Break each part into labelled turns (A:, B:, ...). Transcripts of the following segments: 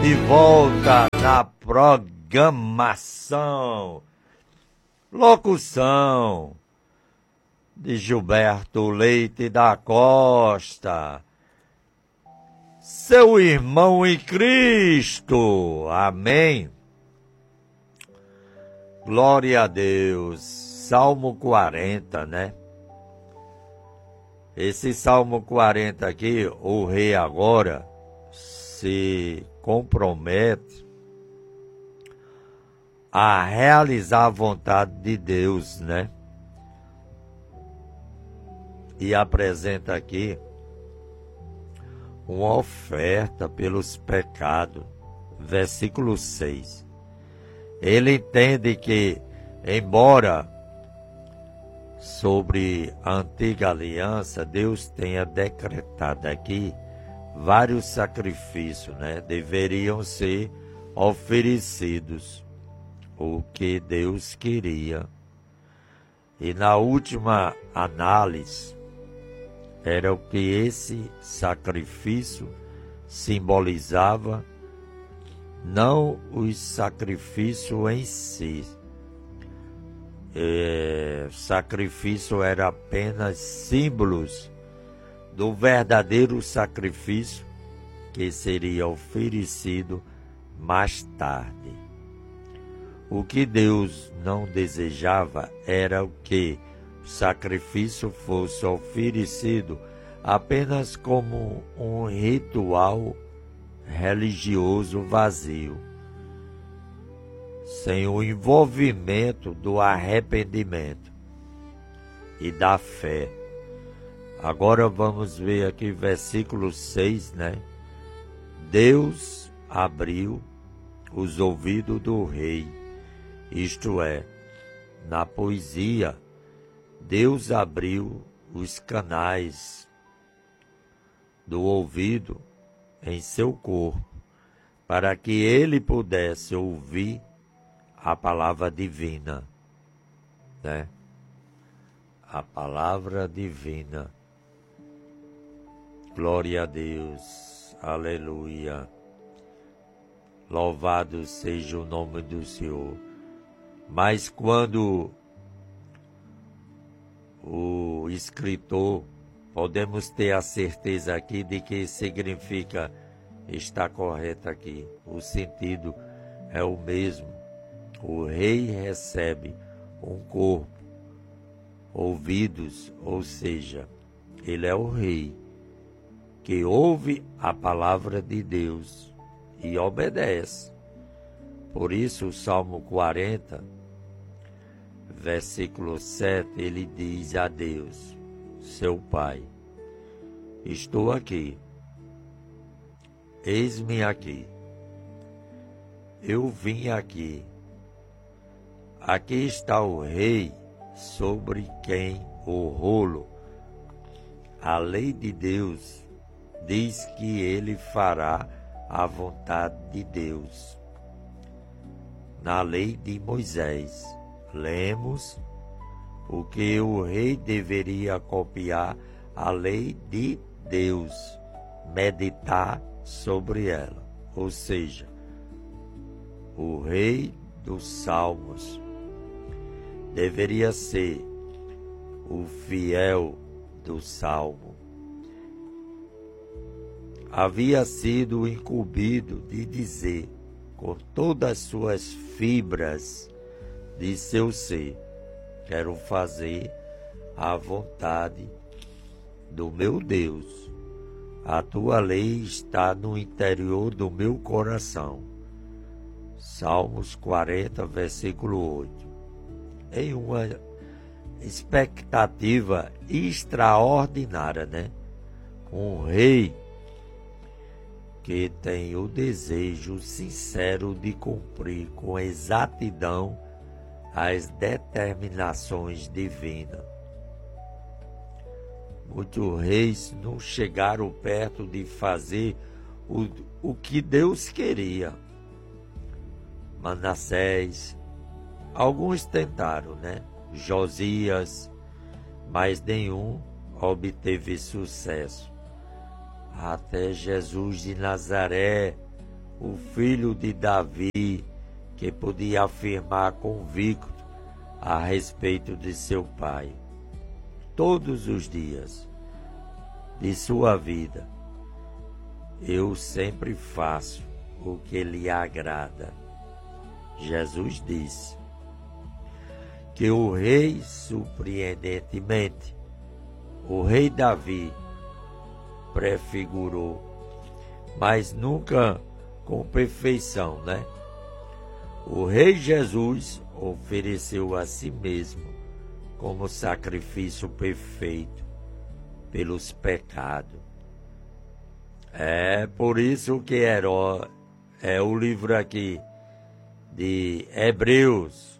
A: de volta na programação. Locução de Gilberto Leite da Costa, seu irmão em Cristo. Amém. Glória a Deus. Salmo 40, né? Esse Salmo 40 aqui, o rei agora se compromete a realizar a vontade de Deus, né? E apresenta aqui uma oferta pelos pecados. Versículo 6. Ele entende que, embora sobre a antiga aliança, Deus tenha decretado aqui vários sacrifícios, né? Deveriam ser oferecidos, o que Deus queria. E na última análise, era o que esse sacrifício simbolizava, não os sacrifícios em si. Sacrifício era apenas símbolos do verdadeiro sacrifício que seria oferecido mais tarde. O que Deus não desejava era o que o sacrifício fosse oferecido apenas como um ritual religioso vazio, sem o envolvimento do arrependimento e da fé. Agora vamos ver aqui versículo 6, né? Deus abriu os ouvidos do rei, isto é, na poesia, Deus abriu os canais do ouvido em seu corpo, para que ele pudesse ouvir a palavra divina, né? A palavra divina. Glória a Deus, aleluia. Louvado seja o nome do Senhor. Mas quando o escritor, podemos ter a certeza aqui de que significa, está correto aqui, o sentido é o mesmo. O rei recebe um corpo, ouvidos, ou seja, ele é o rei que ouve a palavra de Deus e obedece. Por isso o Salmo 40, versículo 7, ele diz a Deus, seu Pai, estou aqui, eis-me aqui, eu vim aqui, aqui está o rei sobre quem o rolo. A lei de Deus diz que ele fará a vontade de Deus. Na lei de Moisés, lemos o que o rei deveria copiar a lei de Deus, meditar sobre ela. Ou seja, o rei dos Salmos deveria ser o fiel do Salmo. Havia sido incumbido de dizer com todas as suas fibras de seu ser, quero fazer a vontade do meu Deus. A tua lei está no interior do meu coração. Salmos 40, versículo 8. Em uma expectativa extraordinária, né? Um rei que tem o desejo sincero de cumprir com exatidão as determinações divinas. Muitos reis não chegaram perto de fazer o que Deus queria. Manassés, alguns tentaram, né? Josias, mas nenhum obteve sucesso. Até Jesus de Nazaré, o filho de Davi, que podia afirmar convicto a respeito de seu pai. Todos os dias de sua vida, eu sempre faço o que lhe agrada. Jesus disse que o rei, surpreendentemente, o rei Davi, prefigurou, mas nunca com perfeição, né? O rei Jesus ofereceu a si mesmo como sacrifício perfeito pelos pecados. É por isso que é o livro aqui de Hebreus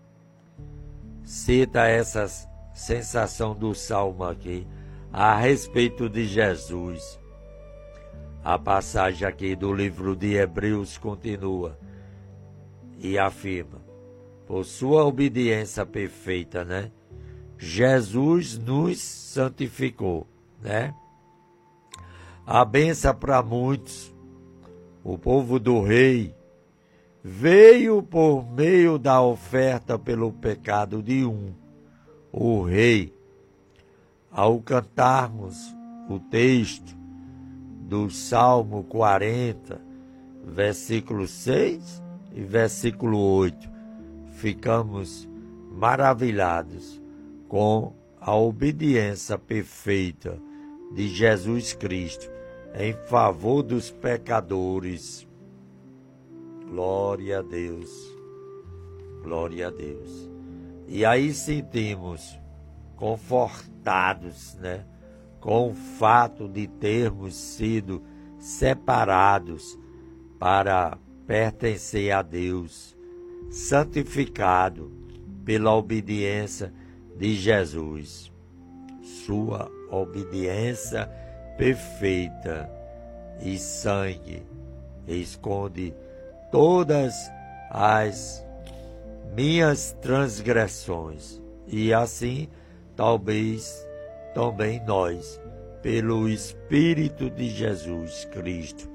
A: cita essa sensação do salmo aqui a respeito de Jesus. A passagem aqui do livro de Hebreus continua e afirma: por sua obediência perfeita, né? Jesus nos santificou, né? A bênção para muitos, o povo do rei, veio por meio da oferta pelo pecado de o rei. Ao cantarmos o texto do Salmo 40, versículo 6 e versículo 8, ficamos maravilhados com a obediência perfeita de Jesus Cristo em favor dos pecadores. Glória a Deus, glória a Deus. E aí sentimos confortados, né, com o fato de termos sido separados para pertencer a Deus, santificado pela obediência de Jesus. Sua obediência perfeita e sangue esconde todas as minhas transgressões. E assim, talvez também nós, pelo Espírito de Jesus Cristo,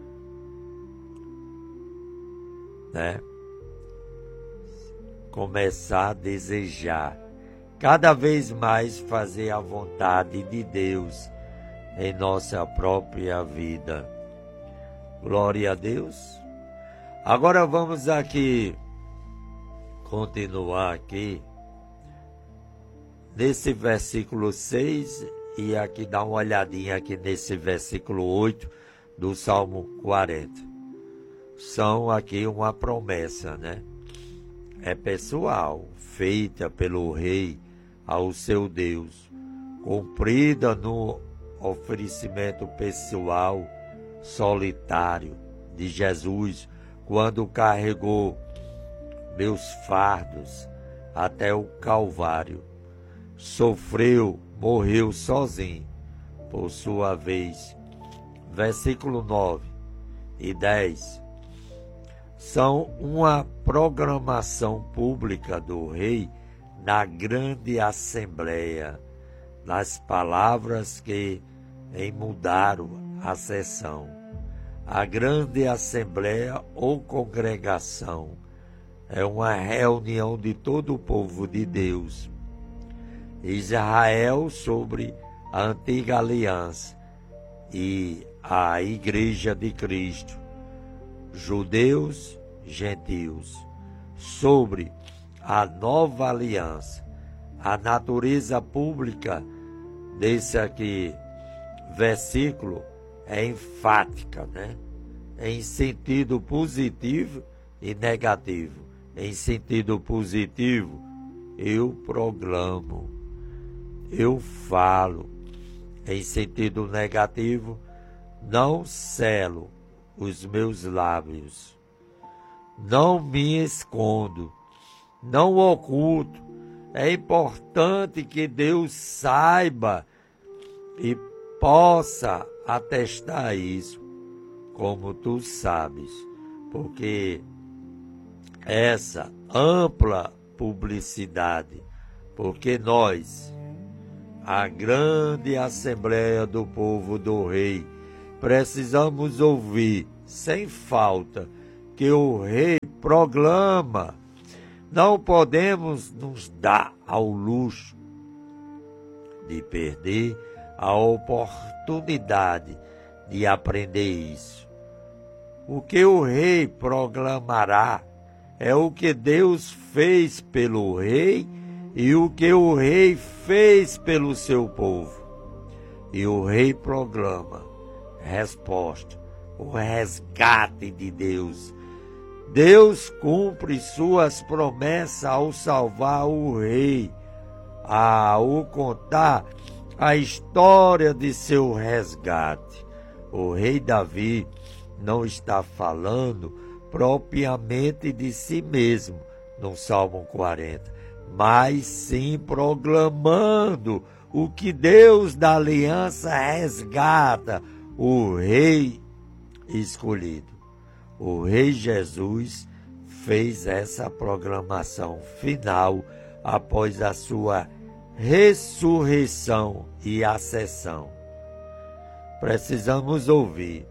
A: né, começar a desejar cada vez mais fazer a vontade de Deus em nossa própria vida. Glória a Deus. Agora vamos aqui continuar aqui nesse versículo 6 e aqui dar uma olhadinha aqui nesse versículo 8 do Salmo 40. São aqui uma promessa, né? É pessoal, feita pelo rei ao seu Deus, cumprida no oferecimento pessoal solitário de Jesus, quando carregou meus fardos até o Calvário. Sofreu, morreu sozinho, por sua vez. Versículo 9 e 10 são uma programação pública do rei na grande assembleia, nas palavras que emudaram a sessão. A grande assembleia ou congregação é uma reunião de todo o povo de Deus. Israel sobre a antiga aliança e a igreja de Cristo. Judeus, gentios, sobre a nova aliança. A natureza pública desse aqui versículo é enfática, né? Em sentido positivo e negativo. Em sentido positivo, eu proclamo, eu falo. Em sentido negativo, não selo os meus lábios, não me escondo, não oculto. É importante que Deus saiba e possa atestar isso, como tu sabes, porque essa ampla publicidade, porque nós, a grande assembleia do povo do rei, precisamos ouvir sem falta que o Rei proclama. Não podemos nos dar ao luxo de perder a oportunidade de aprender isso. O que o Rei proclamará é o que Deus fez pelo Rei e o que o Rei fez pelo seu povo. E o Rei proclama resposta, o resgate de Deus. Deus cumpre suas promessas ao salvar o Rei, ao contar a história de seu resgate. O rei Davi não está falando propriamente de si mesmo no Salmo 40, mas sim proclamando o que Deus da aliança resgata, o Rei escolhido. O Rei Jesus fez essa proclamação final após a sua ressurreição e ascensão. Precisamos ouvir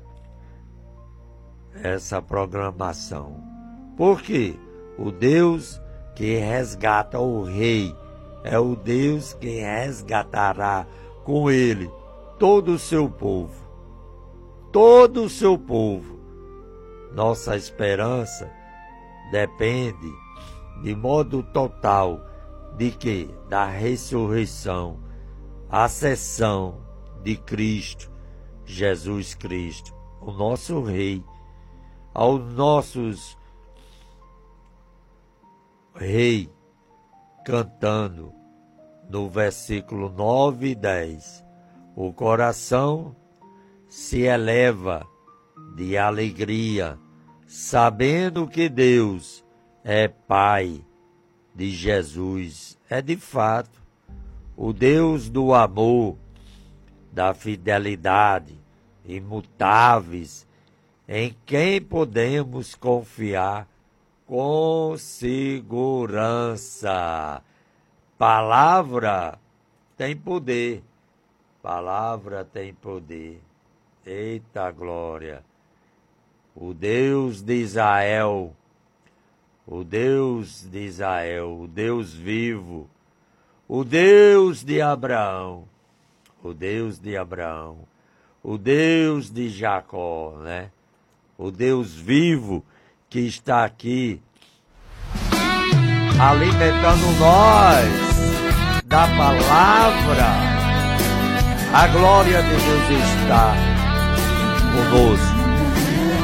A: essa proclamação, porque o Deus que resgata o Rei é o Deus que resgatará com ele todo o seu povo. Todo o seu povo. Nossa esperança depende de modo total de quê? Da ressurreição, ascensão de Cristo, Jesus Cristo, o nosso Rei. Aos nossos Rei, cantando no versículo 9 e 10, o coração se eleva de alegria, sabendo que Deus é Pai de Jesus. É de fato o Deus do amor, da fidelidade, imutáveis, em quem podemos confiar com segurança. Palavra tem poder. Palavra tem poder. Eita glória! O Deus de Israel, o Deus de Israel, o Deus vivo, o Deus de Abraão, o Deus de Abraão, o Deus de Jacó, né? O Deus vivo que está aqui alimentando nós da palavra. A glória de Deus está conosco.